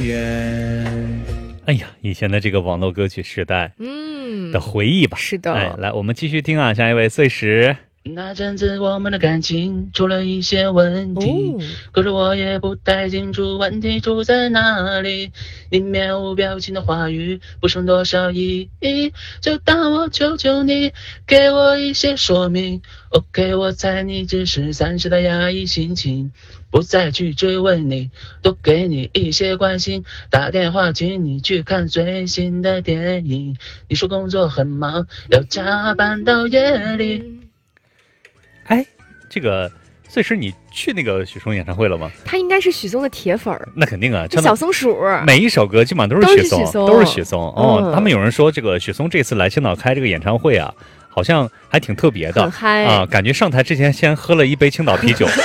远。 哎呀，以前的这个网络歌曲时代，的回忆吧。 是的。 哎，来，我们继续听啊，下一位碎石。 那阵子我们的感情出了一些问题，可是我也不太清楚问题出在哪里。你面无表情的话语不剩多少意义，就当我求求你给我一些说明。 OK， 我猜你只是暂时的压抑心情，不再去追问你，多给你一些关心，打电话请你去看最新的电影。你说工作很忙，要加班到夜里。 哎，这个碎石，你去那个许嵩演唱会了吗？ 他应该是许嵩的铁粉儿。 那肯定啊， 小松鼠， 每一首歌基本上都是许嵩，都是许嵩哦。他们有人说，这个许嵩这次来青岛开这个演唱会啊，好像还挺特别的， 很嗨啊，感觉上台之前先喝了一杯青岛啤酒。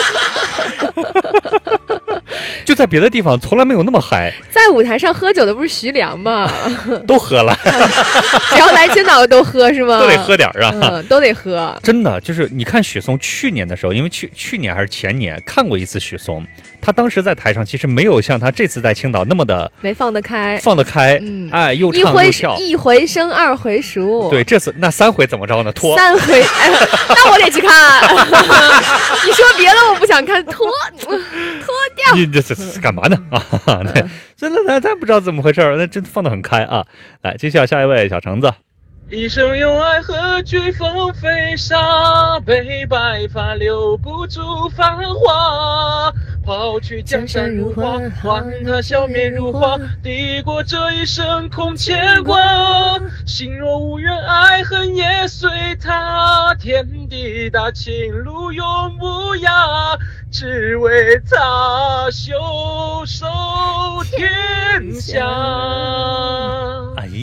就在别的地方从来没有那么嗨， 在舞台上喝酒的不是徐良吗？ 都喝了， 只要来青岛都喝是吗？ 都得喝点啊， 都得喝。 真的就是你看许嵩去年的时候，因为去年还是前年看过一次许嵩，他当时在台上其实没有像他这次在青岛那么的没放得开， 哎，又唱又跳， 一回生二回熟。 对，这次那3回怎么着呢？脱 3回，哎，那我得去看。你说别的我不想看，脱掉。 你这是干嘛呢？啊，对，真的咱不知道怎么回事，那真放得很开啊。来，接下一位小橙子。 一生用爱和飓风飞沙，被白发留不住繁华。抛去江山如画，换他笑面如花，抵过这一生空牵挂。心若无缘，爱恨也随他，天地大，情路永无涯，只为他袖手天下。